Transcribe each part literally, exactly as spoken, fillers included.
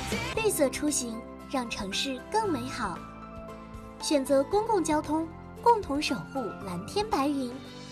绿色出行，让城市更美好。选择公共交通，共同守护蓝天白云。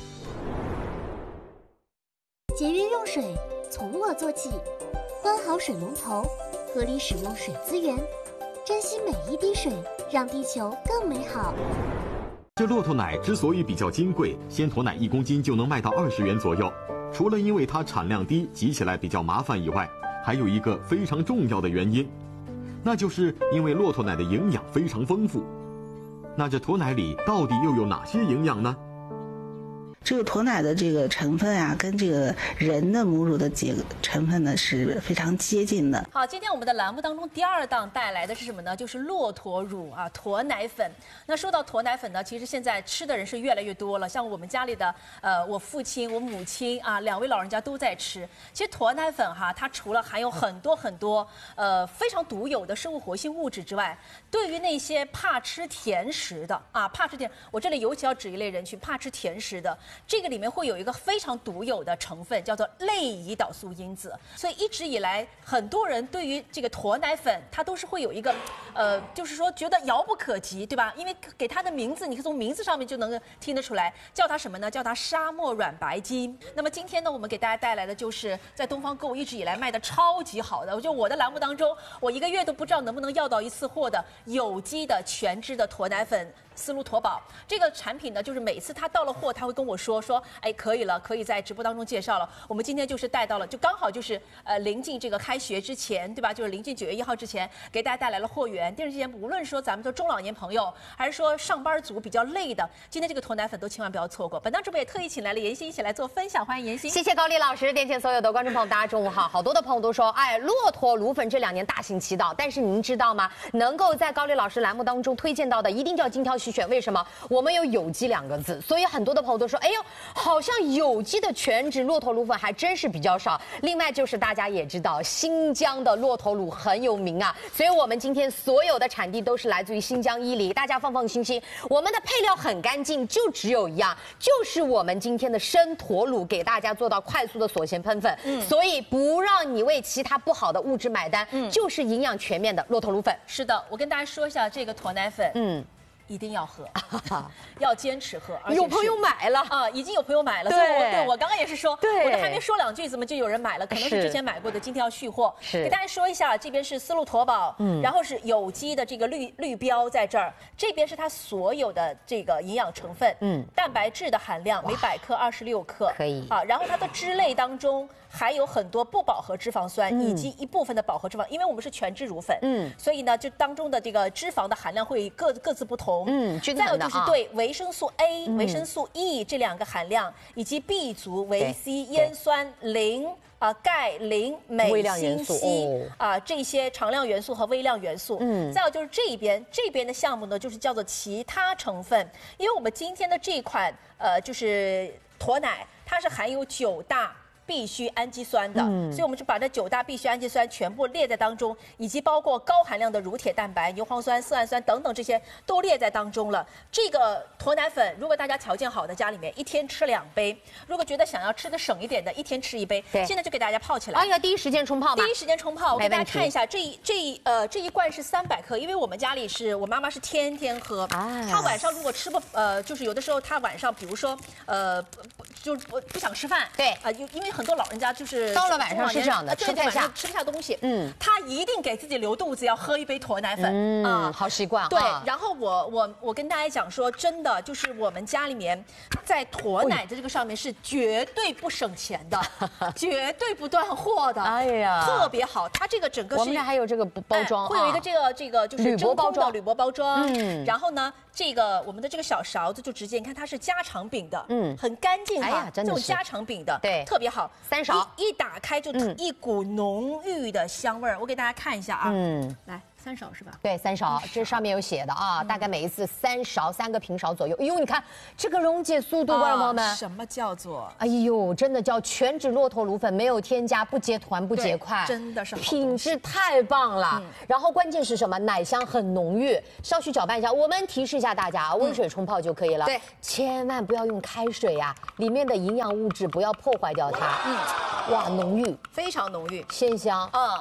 节约用水，从我做起。关好水龙头，合理使用水资源，珍惜每一滴水，让地球更美好。 这骆驼奶之所以比较金贵，鲜驼奶一公斤就能卖到二十元左右。除了因为它产量低，挤起来比较麻烦以外，还有一个非常重要的原因，那就是因为骆驼奶的营养非常丰富。那这驼奶里到底又有哪些营养呢？ 这个驼奶的这个成分啊，跟这个人的母乳的几个成分呢是非常接近的。 好，今天我们的栏目当中第二档带来的是什么呢？就是骆驼乳啊，驼奶粉。那说到驼奶粉呢，其实现在吃的人是越来越多了。像我们家里的呃，我父亲、我母亲啊，两位老人家都在吃。其实驼奶粉哈，它除了含有很多很多呃非常独有的生物活性物质之外，对于那些怕吃甜食的啊，怕吃甜，我这里尤其要指一类人群，怕吃甜食的。这个里面会有一个非常独有的成分，叫做类胰岛素因子。所以一直以来，很多人对于这个驼奶粉，它都是会有一个，呃，就是说觉得遥不可及，对吧？因为给它的名字，你从名字上面就能够听得出来，叫它什么呢？叫它沙漠软白金。那么今天呢，我们给大家带来的就是在东方购一直以来卖的超级好的，我觉得我的栏目当中，我一个月都不知道能不能要到一次货的有机的全脂的驼奶粉。丝路驼宝这个产品呢，就是每次他到了货，他会跟我说说，哎，可以了，可以在直播当中介绍了。我们今天就是带到了，就刚好就是呃临近这个开学之前，对吧？就是临近九月一号之前，给大家带来了货源。电视机前无论说咱们的中老年朋友，还是说上班族比较累的，今天这个驼奶粉都千万不要错过。本档直播也特意请来了妍希一起来做分享，欢迎妍希。 谢谢高丽老师，电前所有的观众朋友，大家中午好。好多的朋友都说，哎，骆驼乳粉这两年大行其道，但是您知道吗？能够在高丽老师栏目当中推荐到的，一定叫精挑细选。为什么？我们有有机两个字，所以很多的朋友都说，哎呦，好像有机的全脂骆驼乳粉还真是比较少。另外就是大家也知道，新疆的骆驼乳很有名啊，所以我们今天所有的产地都是来自于新疆伊犁，大家放放心心，我们的配料很干净，就只有一样，就是我们今天的生驼乳给大家做到快速的锁咸喷粉，嗯，所以不让你为其他不好的物质买单，嗯，就是营养全面的骆驼乳粉。 是的，我跟大家说一下这个驼奶粉，嗯。一定要喝，要坚持喝。 有朋友买了啊，已经有朋友买了。对，我对我刚刚也是说， 对， 我都还没说两句，怎么就有人买了？可能是之前买过的，今天要续货。 是， 给大家说一下，这边是丝路驼宝，嗯，然后是有机的这个绿绿标在这儿，这边是它所有的这个营养成分，嗯，蛋白质的含量每百克二十六克， 可以啊，然后它的脂类当中还有很多不饱和脂肪酸，嗯，以及一部分的饱和脂肪，因为我们是全脂乳粉，嗯，所以呢，就当中的这个脂肪的含量会各各自不同， 嗯， 再有就是对维生素 A、嗯、维生素 E 这两个含量，以及 B 族、维 C、烟酸、磷啊、钙、磷、镁、锌、硒啊这些常量元素和微量元素。嗯，再有就是这一边这边的项目呢，就是叫做其他成分，因为我们今天的这款呃就是驼奶，它是含有九大必需氨基酸的，嗯，所以我们就把这九大必需氨基酸全部列在当中，以及包括高含量的乳铁蛋白、牛磺酸、色氨酸等等这些都列在当中了。这个驼奶粉，如果大家条件好的家里面一天吃两杯，如果觉得想要吃的省一点的，一天吃一杯，现在就给大家泡起来。 哎呀，第一时间冲泡吗？ 第一时间冲泡，我给大家看一下，这一这一呃这一罐是三百克，因为我们家里是我妈妈是天天喝，啊，她晚上如果吃不呃就是有的时候她晚上比如说呃就不不想吃饭， 对啊，因因为很多老人家就是到了晚上是这样的，吃不下， 吃不下东西。嗯，他一定给自己留肚子，要喝一杯驼奶粉。 嗯啊，好习惯。 对，然后我我我跟大家讲说，真的就是我们家里面在驼奶的这个上面是绝对不省钱的，绝对不断货的。哎呀，特别好。它这个整个是我们这还有这个包装， 会有一个这个这个就是铝箔包装， 铝箔包装。嗯，然后呢，这个我们的这个小勺子就直接，你看它是家常饼的，嗯，很干净哈，这种家常饼的， 对， 特别好。 三勺一打开就一股浓郁的香味儿，我给大家看一下啊，嗯，来。三勺是吧？ 对，三勺，这上面有写的啊，嗯、大概每一次三勺，三个平勺左右。哎呦，你看这个溶解速度，观众朋友们， 什么叫做？ 哎呦，真的叫全脂骆驼乳粉，没有添加，不结团，不结块， 真的是品质太棒了。嗯、然后关键是什么？奶香很浓郁，稍许搅拌一下。我们提示一下大家，温水冲泡就可以了。 对、嗯， 千万不要用开水呀、啊，里面的营养物质不要破坏掉它。嗯，哇，浓郁， 非常浓郁， 鲜香。嗯。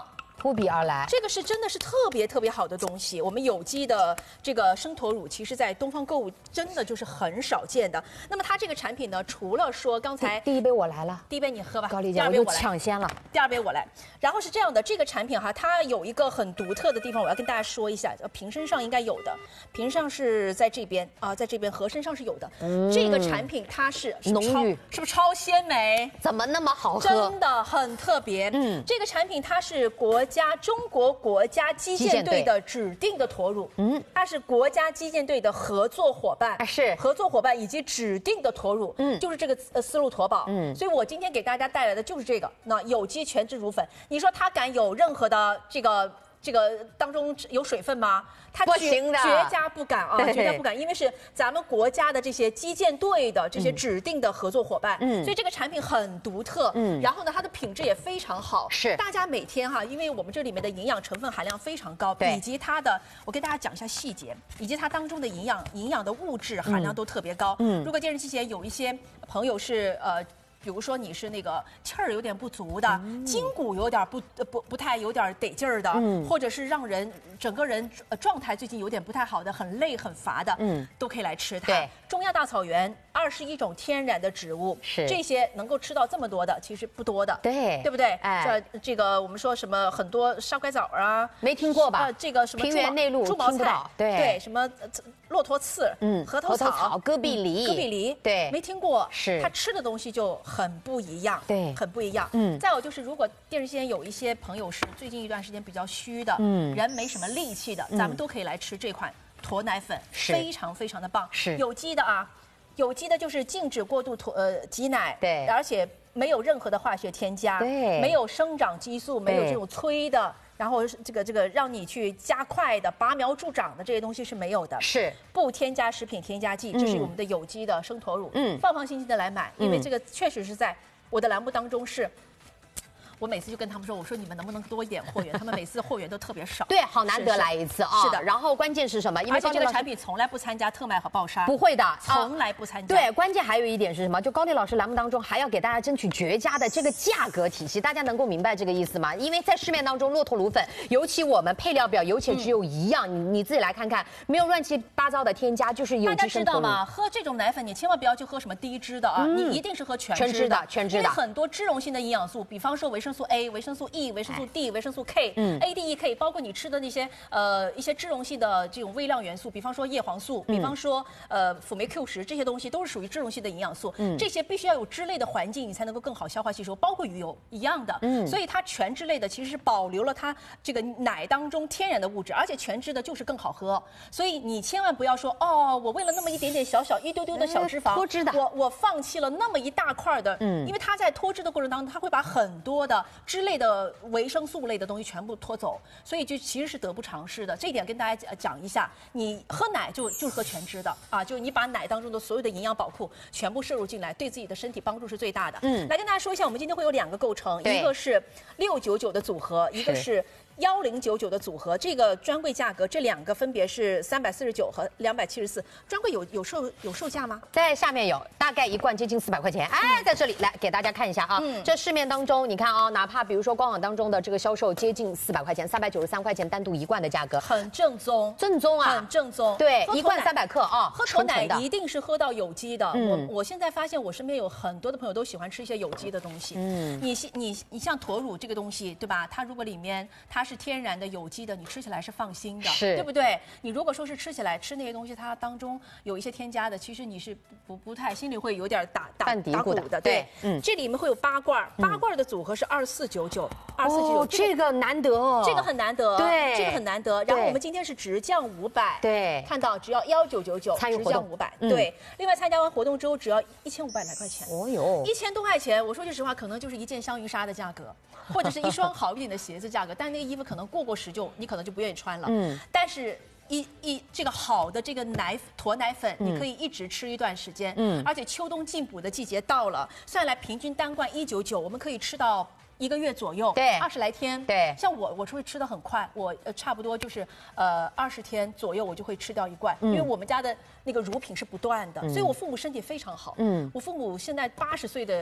扑鼻而来。 这个是真的是特别特别好的东西。我们有机的这个生驼乳，其实在东方购物真的就是很少见的。那么它这个产品呢，除了说刚才第一杯我来了， 第一杯你喝吧， 高丽姐我就第二杯我来， 抢先了。 第二杯我来。然后是这样的，这个产品哈，它有一个很独特的地方，我要跟大家说一下。瓶身上应该有的，瓶上是在这边啊，在这边盒身上是有的。嗯、这个产品它是浓郁， 是不是超鲜美？ 怎么那么好喝？ 真的很特别。嗯，这个产品它是国家中国国家击剑队的指定的驼乳。嗯，它是国家击剑队的合作伙伴， 啊、是合作伙伴以及指定的驼乳。嗯，就是这个呃丝路驼宝。嗯，所以我今天给大家带来的就是这个，那有机全脂乳粉。你说它敢有任何的这个？这个当中有水分吗？它不行的， 绝佳不敢啊，绝佳不敢，因为是咱们国家的这些击剑队的这些指定的合作伙伴，嗯，所以这个产品很独特，嗯，然后呢，它的品质也非常好， 是大家每天哈，因为我们这里面的营养成分含量非常高，以及它的，我给大家讲一下细节，以及它当中的营养营养的物质含量都特别高，嗯，如果电视机前有一些朋友是呃。比如说你是那个气儿有点不足的，嗯、筋骨有点不不不太有点得劲儿的，嗯、或者是让人整个人状态最近有点不太好的，很累很乏的，嗯，都可以来吃它。 对， 中亚大草原二十一种天然的植物， 是这些能够吃到这么多的，其实不多的， 对， 对不对？ 哎， 这这个我们说什么很多烧拐枣啊， 没听过吧？ 呃，这个什么平原内陆猪毛菜， 对对，什么骆驼刺，嗯，核桃草、 戈壁梨、 戈壁梨， 对， 没听过， 是它吃的东西就很不一样。 对， 很不一样。嗯，再有就是，如果电视机前有一些朋友是最近一段时间比较虚的，嗯，人没什么力气的，咱们都可以来吃这款驼奶粉，非常非常的棒， 是有机的啊，有机的就是禁止过度驼呃挤奶， 对， 而且没有任何的化学添加， 对， 没有生长激素，没有这种催的。然后这个这个让你去加快的拔苗助长的这些东西是没有的， 是不添加食品添加剂，这是我们的有机的生驼乳，嗯，放放心心的来买，因为这个确实是在我的栏目当中是。我每次就跟他们说，我说你们能不能多一点货源？他们每次货源都特别少。 对，好难得来一次啊！ 是的， 然后关键是什么？因为而且这个产品从来不参加特卖和爆杀， 不会的， 从来不参加。 对，关键还有一点是什么？就高丽老师栏目当中还要给大家争取绝佳的这个价格体系，大家能够明白这个意思吗？因为在市面当中，骆驼乳粉，尤其我们配料表有且只有一样，你你自己来看看，没有乱七八糟的添加，就是有机生驼乳。大家知道吗？ 喝这种奶粉，你千万不要去喝什么低脂的啊，你一定是喝全脂的，全脂的， 因为很多脂溶性的营养素，比方说维生素 A、维生素 E、维生素 D、维生素 K、嗯、A、D、E、K， 包括你吃的那些呃一些脂溶性的这种微量元素，比方说叶黄素，比方说呃辅酶 Q 十，这些东西都是属于脂溶性的营养素。嗯，这些必须要有脂类的环境，你才能够更好消化吸收，包括鱼油一样的。嗯，所以它全脂类的其实是保留了它这个奶当中天然的物质，而且全脂的就是更好喝。所以你千万不要说哦，我为了那么一点点小小一丢丢的小脂肪， 脱脂的， 我我放弃了那么一大块的，嗯，因为它在脱脂的过程当中，它会把很多的脂类的维生素类的东西全部脱走，所以就其实是得不偿失的。这一点跟大家讲一下，你喝奶就就是喝全脂的啊，就你把奶当中的所有的营养宝库全部摄入进来，对自己的身体帮助是最大的。嗯，来跟大家说一下，我们今天会有两个构成，一个是六九九的组合，一个是幺零九九的组合。这个专柜价格，这两个分别是三百四十九和两百七十四。专柜有有售有售价吗？ 在下面有，大概一罐接近四百块钱。哎，在这里来给大家看一下啊，嗯、这市面当中你看啊，哪怕比如说官网当中的这个销售接近四百块钱，三百九十三块钱单独一罐的价格， 很正宗， 正宗啊， 很正宗。 对，一罐三百克啊， 喝驼奶一定是喝到有机的。嗯、我我现在发现我身边有很多的朋友都喜欢吃一些有机的东西。嗯，你你你像驼乳这个东西，对吧？它如果里面它是天然的有机的，你吃起来是放心的， 是， 对不对？你如果说是吃起来吃那些东西，它当中有一些添加的，其实你是不不不太心里会有点打打打鼓的，对，嗯，这里面会有八罐，八罐的组合是二四九九，二四九九， 这个难得哦， 这个很难得， 对， 这个很难得。然后我们今天是直降五百， 对， 看到只要幺九九九，直降五百，对。另外参加完活动之后，只要一千五百来块钱， 哦哟， 一千多块钱，我说句实话，可能就是一件香云纱的价格，或者是一双好一点的鞋子价格，但那个衣服可能过过时就你可能就不愿意穿了，嗯，但是。一一这个好的这个奶驼奶粉，嗯、你可以一直吃一段时间，嗯，而且秋冬进补的季节到了，算来平均单罐一九九，我们可以吃到一个月左右， 对， 二十来天， 对。 像我，我是会吃的很快，我呃差不多就是呃二十天左右我就会吃掉一罐，嗯、因为我们家的那个乳品是不断的，嗯、所以我父母身体非常好，嗯，我父母现在八十岁的。